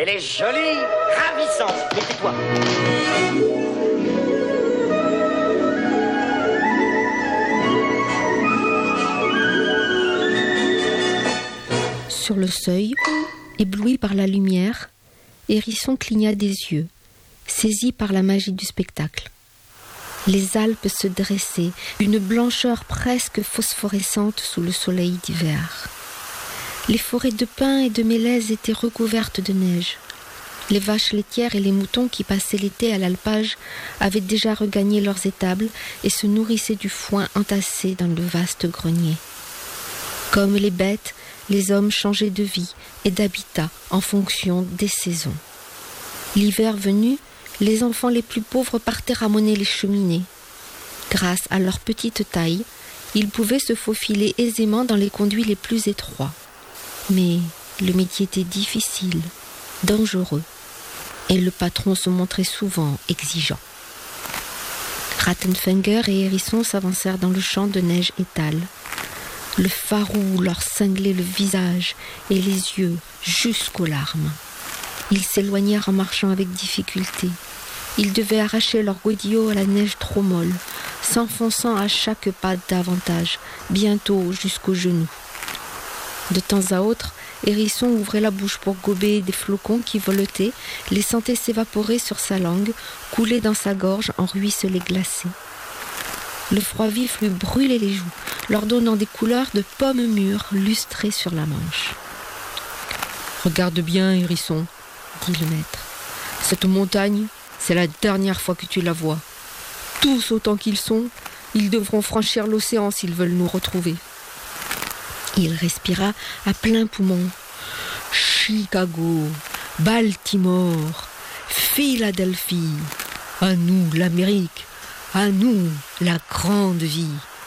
Elle est jolie, ravissante. Mais tais-toi. Sur le seuil, ébloui par la lumière, Hérisson cligna des yeux, saisi par la magie du spectacle. Les Alpes se dressaient, une blancheur presque phosphorescente sous le soleil d'hiver. Les forêts de pins et de mélèzes étaient recouvertes de neige. Les vaches laitières et les moutons qui passaient l'été à l'alpage avaient déjà regagné leurs étables et se nourrissaient du foin entassé dans le vaste grenier. Comme les bêtes, les hommes changeaient de vie et d'habitat en fonction des saisons. L'hiver venu, les enfants les plus pauvres partaient ramoner les cheminées. Grâce à leur petite taille, ils pouvaient se faufiler aisément dans les conduits les plus étroits. Mais le métier était difficile, dangereux, et le patron se montrait souvent exigeant. Rattenfänger et Hérisson s'avancèrent dans le champ de neige étale. Le farou leur cinglait le visage et les yeux jusqu'aux larmes. Ils s'éloignèrent en marchant avec difficulté. Ils devaient arracher leurs godillots à la neige trop molle, s'enfonçant à chaque pas davantage, bientôt jusqu'aux genoux. De temps à autre, Hérisson ouvrait la bouche pour gober des flocons qui voletaient, les sentait s'évaporer sur sa langue, couler dans sa gorge en ruisselets glacés. Le froid vif lui brûlait les joues, leur donnant des couleurs de pommes mûres lustrées sur la manche. « Regarde bien, Hérisson, » dit le maître. « Cette montagne, c'est la dernière fois que tu la vois. Tous autant qu'ils sont, ils devront franchir l'océan s'ils veulent nous retrouver. » Il respira à plein poumon. « Chicago, Baltimore, Philadelphie, à nous l'Amérique, à nous la grande vie. »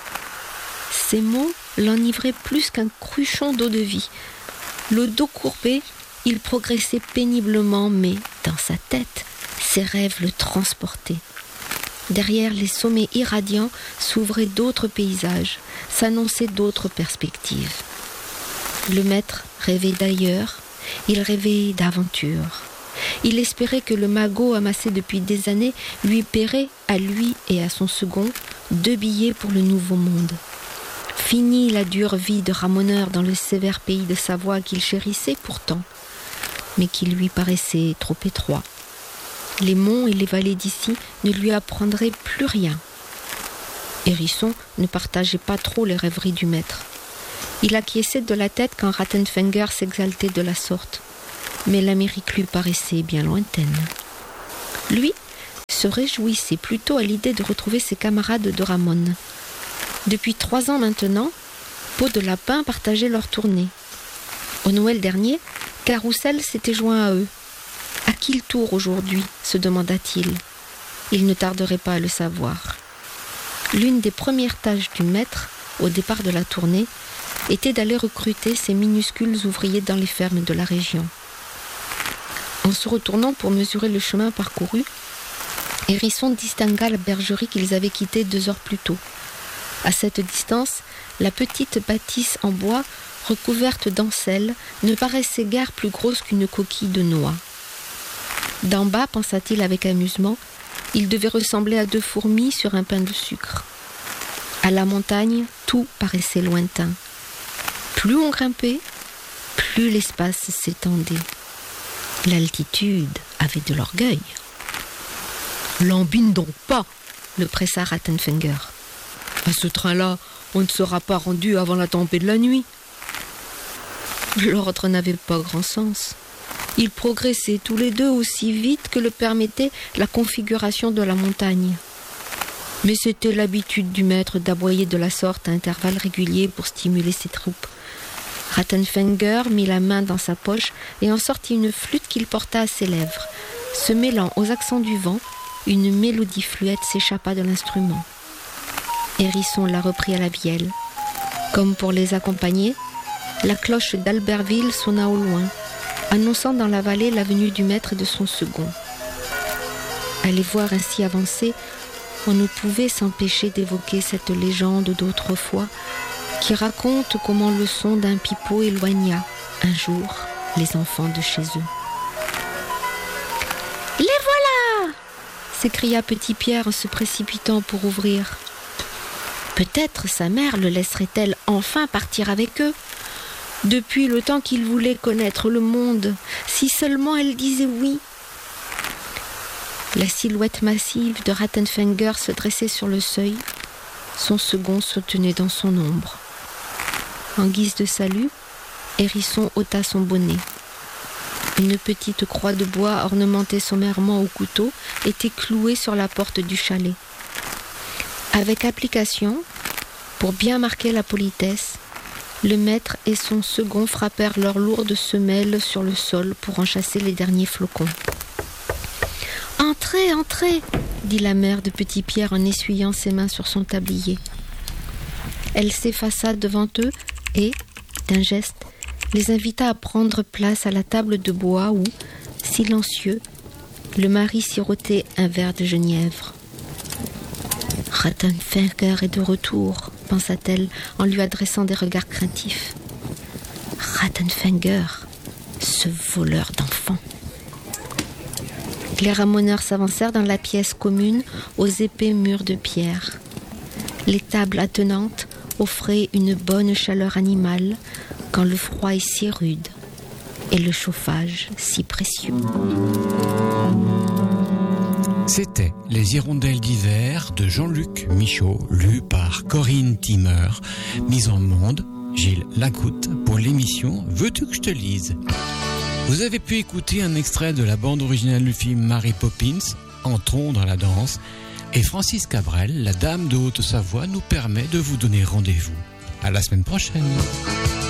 Ces mots l'enivraient plus qu'un cruchon d'eau-de-vie. Le dos courbé, il progressait péniblement, mais dans sa tête, ses rêves le transportaient. Derrière les sommets irradiants s'ouvraient d'autres paysages, s'annonçaient d'autres perspectives. Le maître rêvait d'ailleurs, il rêvait d'aventure. Il espérait que le magot amassé depuis des années lui paierait, à lui et à son second, 2 billets pour le nouveau monde. Fini la dure vie de ramoneur dans le sévère pays de Savoie qu'il chérissait pourtant, mais qui lui paraissait trop étroit. Les monts et les vallées d'ici ne lui apprendraient plus rien. Hérisson ne partageait pas trop les rêveries du maître. Il acquiesçait de la tête quand Rattenfänger s'exaltait de la sorte, mais l'Amérique lui paraissait bien lointaine. Lui se réjouissait plutôt à l'idée de retrouver ses camarades de Ramon. Depuis 3 ans maintenant, Peau de Lapin partageait leur tournée. Au Noël dernier, Carrousel s'était joint à eux. À qui le tour aujourd'hui, se demanda-t-il. Il ne tarderait pas à le savoir. L'une des premières tâches du maître, au départ de la tournée, était d'aller recruter ces minuscules ouvriers dans les fermes de la région. En se retournant pour mesurer le chemin parcouru, Hérisson distingua la bergerie qu'ils avaient quittée 2 heures plus tôt. À cette distance, la petite bâtisse en bois, recouverte d'ancelles, ne paraissait guère plus grosse qu'une coquille de noix. D'en bas, pensa-t-il avec amusement, il devait ressembler à 2 fourmis sur un pain de sucre. À la montagne, tout paraissait lointain. Plus on grimpait, plus l'espace s'étendait. L'altitude avait de l'orgueil. « L'embine donc pas !» le pressa Rattenfänger. « À ce train-là, on ne sera pas rendu avant la tombée de la nuit. » L'ordre n'avait pas grand sens. Ils progressaient tous les deux aussi vite que le permettait la configuration de la montagne. Mais c'était l'habitude du maître d'aboyer de la sorte à intervalles réguliers pour stimuler ses troupes. Rattenfänger mit la main dans sa poche et en sortit une flûte qu'il porta à ses lèvres. Se mêlant aux accents du vent, une mélodie fluette s'échappa de l'instrument. Hérisson la reprit à la vielle. Comme pour les accompagner, la cloche d'Albertville sonna au loin, annonçant dans la vallée la venue du maître et de son second. À les voir ainsi avancer, on ne pouvait s'empêcher d'évoquer cette légende d'autrefois qui raconte comment le son d'un pipeau éloigna un jour les enfants de chez eux. s'écria Petit Pierre en se précipitant pour ouvrir. Peut-être sa mère le laisserait-elle enfin partir avec eux. Depuis le temps qu'il voulait connaître le monde, si seulement elle disait oui. La silhouette massive de Rattenfänger se dressait sur le seuil. Son second se tenait dans son ombre. En guise de salut, Hérisson ôta son bonnet. Une petite croix de bois ornementée sommairement au couteau était clouée sur la porte du chalet. Avec application, pour bien marquer la politesse, le maître et son second frappèrent leurs lourdes semelles sur le sol pour en chasser les derniers flocons. « Entrez, entrez !» dit la mère de Petit Pierre en essuyant ses mains sur son tablier. Elle s'effaça devant eux et, d'un geste, les invita à prendre place à la table de bois où, silencieux, le mari sirotait un verre de genièvre. « Rattenfänger est de retour », pensa-t-elle en lui adressant des regards craintifs. « Rattenfänger, ce voleur d'enfants !» Les ramoneurs s'avancèrent dans la pièce commune aux épais murs de pierre. Les tables attenantes offraient une bonne chaleur animale quand le froid est si rude et le chauffage si précieux. C'était Les Hirondelles d'hiver de Jean-Luc Michaud, lu par Corinne Timmer, mise en monde Gilles Lacoute pour l'émission Veux-tu que je te lise ? Vous avez pu écouter un extrait de la bande originale du film Mary Poppins, Entrons dans la danse, et Francis Cabrel, la dame de Haute-Savoie, nous permet de vous donner rendez-vous. À la semaine prochaine.